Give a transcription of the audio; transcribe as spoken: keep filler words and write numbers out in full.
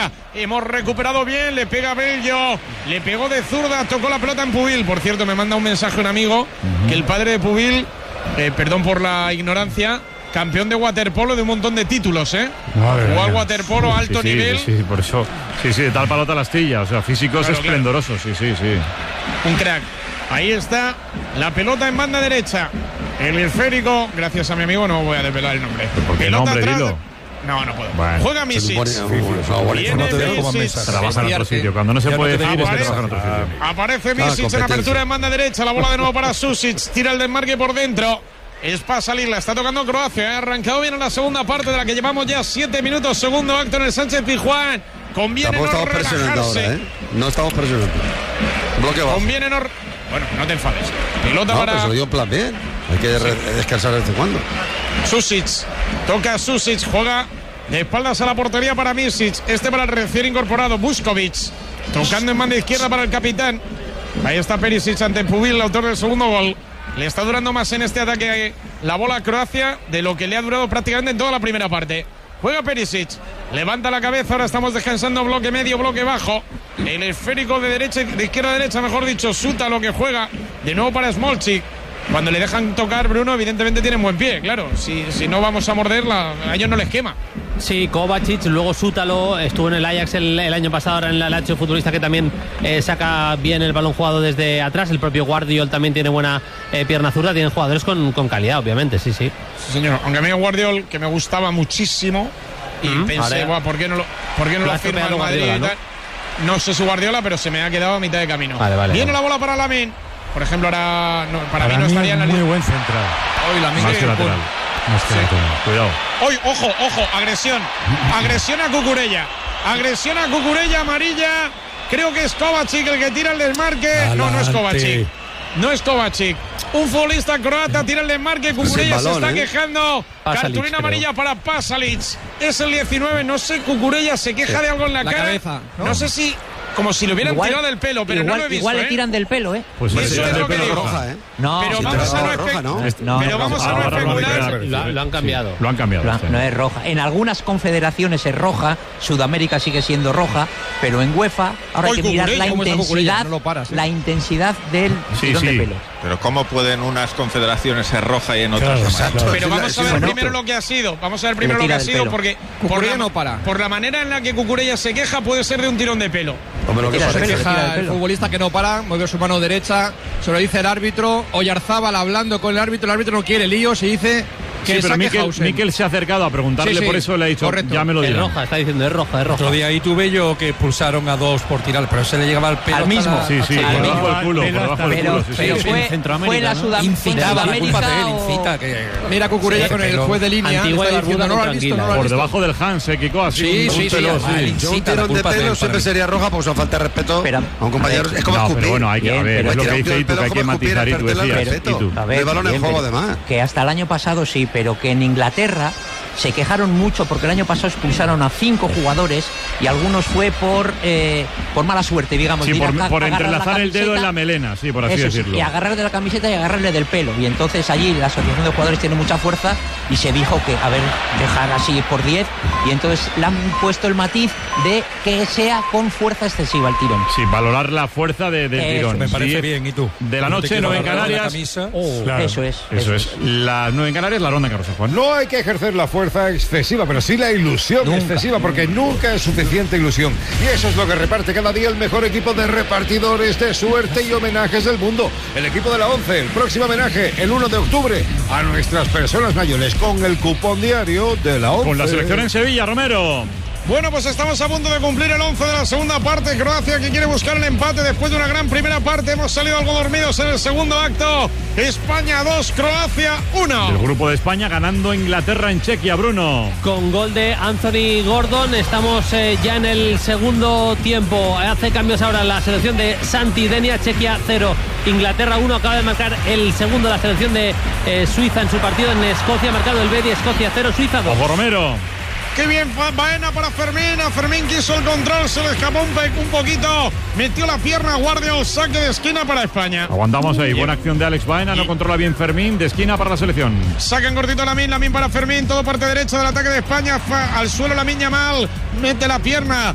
derecha. Hemos recuperado bien, le pega Bello, le pegó de zurda, tocó la pelota en Pubil. Por cierto, me manda un mensaje un amigo uh-huh. que el padre de Pubil, eh, perdón por la ignorancia, campeón de waterpolo de un montón de títulos, ¿eh? Jugó al waterpolo a alto sí, sí, nivel. Sí, sí, por eso. Sí, sí, de tal palo tal astilla. O sea, físicos claro, esplendorosos, claro. sí, sí, sí. Un crack. Ahí está la pelota en banda derecha. El esférico, gracias a mi amigo, no voy a desvelar el nombre. ¿Por qué nombre, dilo? No, no puedo. Bueno, Juega Misic. Trabaja en otro sitio. Cuando no se puede decir es que trabaja en otro sitio. Aparece Misic en apertura en banda derecha. La bola de nuevo para Susic. Tira el desmarque por dentro. Es para salir, la está tocando Croacia. Ha arrancado bien en la segunda parte de la que llevamos ya siete minutos. Segundo acto en el Sánchez Pizjuán. Conviene no relajarse. Ahora, ¿eh? No estamos presionando. Bloque bajo. Conviene no... Bueno, no te enfades. Pelota no, para... pero se lo dio en plan bien. Hay que sí. descansar de vez en cuando. Susic. Toca Susic. Juega de espaldas a la portería para Misic. Este para el recién incorporado Vuskovic. Tocando en banda izquierda para el capitán. Ahí está Perisic ante Pubil, el autor del segundo gol. Le está durando más en este ataque la bola a Croacia de lo que le ha durado prácticamente en toda la primera parte. Juega Perisic, levanta la cabeza, ahora estamos descansando bloque medio, bloque bajo. El esférico de derecha, de izquierda a derecha, mejor dicho, Suta lo que juega. De nuevo para Smolcic. Cuando le dejan tocar, Bruno, evidentemente tienen buen pie, claro. Si, si no vamos a morderla, a ellos no les quema. Sí, Kovacic, luego Sútalo, estuvo en el Ajax el, el año pasado, ahora en la Lazio, futbolista que también eh, saca bien el balón jugado desde atrás. El propio Guardiol también tiene buena eh, pierna zurda. Tienen jugadores con, con calidad, obviamente, sí, sí. Sí, señor. Aunque a mí Guardiol, que me gustaba muchísimo, y mm, pensé, Buah, ¿por qué no lo, por qué no lo firma el Madrid? Guardiola, ¿no? No sé su Guardiola, pero se me ha quedado a mitad de camino. Vale, vale, Viene vale. la bola para Lamin. Por ejemplo, ahora no, para, para mí no estaría en la línea. Muy buen central. Hoy Lamin. Más que lateral. Más que sí. lateral. Cuidado. Hoy, ojo, ojo, agresión. Agresión a Cucurella. Agresión a Cucurella, amarilla. Creo que es Kovacic el que tira el desmarque. Adelante. No, no es Kovacic. No es Kovacic. Un futbolista croata tira el desmarque. Cucurella se está ¿eh? quejando. Pasalic, cartulina amarilla creo. para Pasalic. Es el diecinueve. No sé, Cucurella se queja sí. de algo en la, la cara. Cabeza, ¿no? no sé si... Como si le hubieran igual, tirado del pelo, pero igual, no lo he visto. Igual ¿eh? le tiran del pelo, ¿eh? Pues eso es del lo que pelo digo. Roja, ¿eh? No, pero si vamos a no, roja, ¿no? no, pero no, vamos a no especular. Lo, lo han cambiado. Sí, lo han cambiado. Lo, sí. No es roja. En algunas confederaciones es roja, Sudamérica sigue siendo roja, pero en UEFA ahora Hoy hay que mirar la intensidad, no lo paras, ¿eh? la intensidad del sí, tirón sí. de pelo. Pero ¿cómo pueden unas confederaciones ser roja y en otras claro, amarillas? claro. Pero vamos a ver bueno, primero lo que ha sido. Vamos a ver primero lo que ha sido, pelo. porque Cucurella por la, no para. por la manera en la que Cucurella se queja puede ser de un tirón de pelo. Hombre, lo que Tira, pasa tira, es que tira del El pelo. futbolista que no para, mueve su mano derecha, se lo dice el árbitro. Oyarzábal hablando con el árbitro, el árbitro no quiere líos y dice que sí, pero saque Mikel, Hausen. Mikel se ha acercado a preguntarle, Sí, sí, por eso le ha dicho, correcto. ya me lo Es dirán. roja, está diciendo, es roja, es roja. Otro día ahí tuve yo que expulsaron a dos por tirar, pero se le llegaba al pelo. Al mismo. La... Sí, sí, Al por debajo mismo. del culo, por debajo del Pero, culo. Sí, sí. pero sí. fue, en Centroamérica, fue la ¿no? Sudam- Incitaba, la Sudamérica culpa de él, o- incita. Que... Mira Cucurella Sí, con el pero- juez de línea. Antigua está y diciendo, Barbuda no lo has con visto, no lo has Por visto. debajo del Hans, se Kiko así. Sí, sí, sí, pelo, sí. sí. yo un incita, la tirón de culpa de él pelo para siempre mí. sería roja, pues a falta de respeto Pero- a un compañero. Es como No, escupir. pero bueno, hay que, a Bien, ver, pero es lo que tirar un dice tiro y tú, al que hay pelo que como matizar y escupir, tú perderle el decías. ¿Y respeto. tú? A ver, El balón en bien, juego, pero- además. Que hasta el año pasado sí, pero que en Inglaterra se quejaron mucho porque el año pasado expulsaron a cinco jugadores y algunos fue por eh, por mala suerte, digamos. Sí, de ir por, a ca- por agarrar la entrelazar el dedo en camiseta. la melena, sí, por así Eso sí, decirlo. y agarrarle de la camiseta y agarrarle del pelo. Y entonces allí la asociación de jugadores tiene mucha fuerza y se dijo que, a ver, dejar así por diez. Y entonces le han puesto el matiz de que sea con fuerza excesiva el tirón. Sí, valorar la fuerza de, del Eso. tirón. Me parece Sí, bien, ¿y tú? De la No te noche, quiero nueve en agarrar la Canarias. camisa. Oh, Claro. Eso es. Eso es. Las nueve en Canarias, la ronda Carlos Juan. No hay que ejercer la fuerza excesiva, pero sí la ilusión Nunca. excesiva, porque nunca es suficiente ilusión. Y eso es lo que reparte cada día el mejor equipo de repartidores de suerte y homenajes del mundo. El equipo de la once, el próximo homenaje, el uno de octubre, a nuestras personas mayores, con el cupón diario de la once. Con la selección en Sevilla, Romero. Bueno, pues estamos a punto de cumplir el once de la segunda parte. Croacia que quiere buscar el empate después de una gran primera parte. Hemos salido algo dormidos en el segundo acto. España dos, Croacia uno. El grupo de España ganando a Inglaterra en Chequia, Bruno. Con gol de Anthony Gordon, estamos eh, ya en el segundo tiempo. Hace cambios ahora la selección de Santi Denia, Chequia cero, Inglaterra uno. Acaba de marcar el segundo la selección de eh, Suiza en su partido en Escocia. Ha marcado el Betis, Escocia cero, Suiza dos. Ojo, Romero. Qué bien, Baena para Fermín. A Fermín quiso el control, se le escapó un, pe- un poquito. Metió la pierna, Guardia, saque de esquina para España. Aguantamos ahí. Buena acción de Alex Baena. No controla bien Fermín. De esquina para la selección. Sacan cortito Lamine, Lamine para Fermín. Todo parte derecha del ataque de España. Fa- al suelo Lamine Yamal. Mete la pierna.